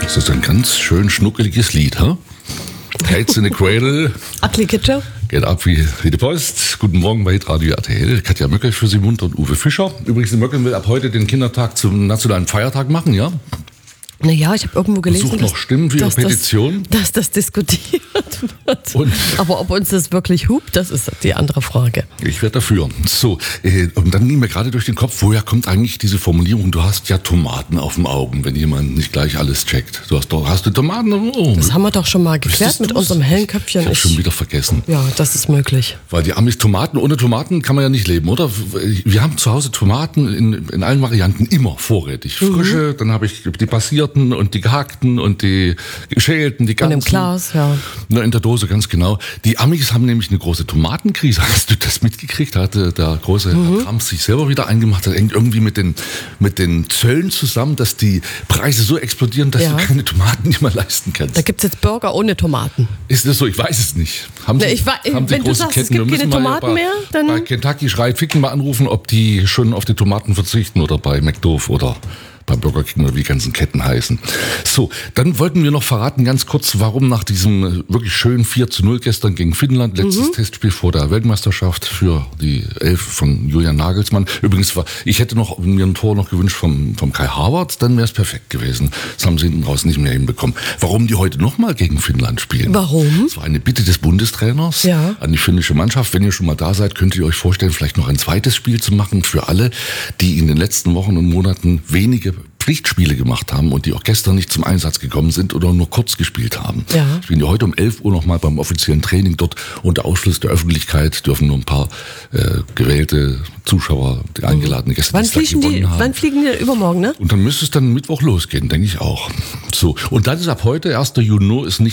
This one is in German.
Das ist ein ganz schön schnuckeliges Lied, ha? Cats in the Cradle. Ugly Kid Joe. Geht ab wie die Post. Guten Morgen bei Radio RTL. Katja Möckel für Sie munter und Uwe Fischer. Übrigens, die Möckel will ab heute den Kindertag zum nationalen Feiertag machen, ja? Naja, ich habe irgendwo gelesen, Sucht noch Stimmen für Ihre Petition. dass das diskutiert wird. Aber ob uns das wirklich hupt, das ist die andere Frage. Ich werde dafür. So, und dann ging mir gerade durch den Kopf, woher kommt eigentlich diese Formulierung, du hast ja Tomaten auf den Augen, wenn jemand nicht gleich alles checkt. Hast du Tomaten auf den Augen? Das haben wir doch schon mal geklärt mit unserem hellen Köpfchen. Ich habe schon wieder vergessen. Ja, das ist möglich. Weil die Amis Tomaten, ohne Tomaten kann man ja nicht leben, oder? Wir haben zu Hause Tomaten in allen Varianten immer vorrätig. Frische, dann habe ich die passierten und die gehackten und die geschälten, die ganzen. Und im Glas, ja. In der Dose, ganz genau. Die Amis haben nämlich eine große Tomatenkrise. Hast du das mitgekriegt? Hatte der große Herr Trump sich selber wieder eingemacht. Das hängt irgendwie mit den Zöllen zusammen, dass die Preise so explodieren, dass du keine Tomaten nicht mehr leisten kannst. Da gibt es jetzt Burger ohne Tomaten. Ist das so? Ich weiß es nicht. Wenn du sagst, es gibt keine Tomaten mehr, dann... Bei Kentucky Fried Chicken mal anrufen, ob die schon auf die Tomaten verzichten oder bei McDoof oder bei Burger King oder wie die ganzen Ketten heißen. So, dann wollten wir noch verraten ganz kurz, warum nach diesem wirklich schönen 4:0 gestern gegen Finnland, letztes Testspiel vor der Weltmeisterschaft für die 11 von Julian Nagelsmann. Übrigens, ich hätte mir ein Tor noch gewünscht vom Kai Havertz, dann wäre es perfekt gewesen. Das haben sie hinten raus nicht mehr hinbekommen. Warum die heute nochmal gegen Finnland spielen? Warum? Das war eine Bitte des Bundestrainers an die finnische Mannschaft. Wenn ihr schon mal da seid, könnt ihr euch vorstellen, vielleicht noch ein zweites Spiel zu machen für alle, die in den letzten Wochen und Monaten wenige Pflichtspiele gemacht haben und die auch gestern nicht zum Einsatz gekommen sind oder nur kurz gespielt haben. Ja. Spielen die heute um 11 Uhr nochmal beim offiziellen Training dort unter Ausschluss der Öffentlichkeit, dürfen nur ein paar gewählte Zuschauer, die eingeladenen Gäste, wann fliegen die übermorgen, ne? Und dann müsste es dann Mittwoch losgehen, denke ich auch. So, und dann ist ab heute, 1. Juni, ist nicht